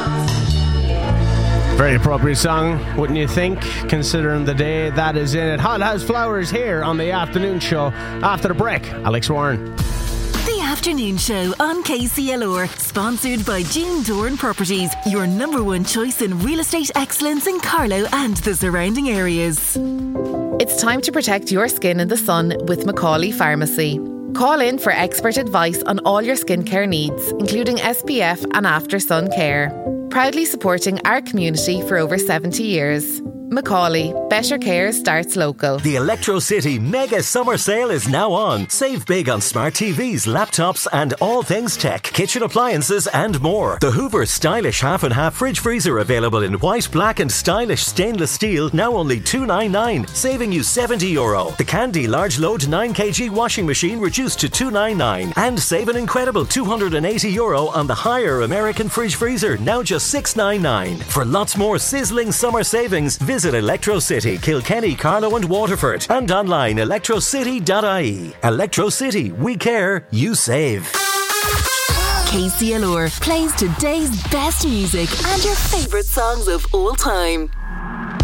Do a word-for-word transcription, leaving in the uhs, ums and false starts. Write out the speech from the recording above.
Very appropriate song, wouldn't you think, considering the day that is in it. Hot House Flowers here on the afternoon show. After the break, Alex Warren. The afternoon show on K C L R, sponsored by June Doran Properties, your number one choice in real estate excellence in Carlow and the surrounding areas. It's time to protect your skin in the sun with Macaulay Pharmacy. Call in for expert advice on all your skincare needs, including S P F and after sun care. Proudly supporting our community for over seventy years. Macaulay, better care starts local. The Electro City Mega Summer Sale is now on. Save big on smart T Vs, laptops and all things tech, kitchen appliances and more. The Hoover Stylish half and half fridge freezer available in white, black and stylish stainless steel, now only two ninety-nine, saving you seventy euro. The Candy large load nine kilogram washing machine reduced to two ninety-nine. And save an incredible two hundred eighty euro on the higher American fridge freezer, now just six ninety-nine. For lots more sizzling summer savings, visit Visit Electro City, Kilkenny, Carlow and Waterford, and online electro city dot I E. Electro City, we care, you save. K C L R plays today's best music and your favourite songs of all time.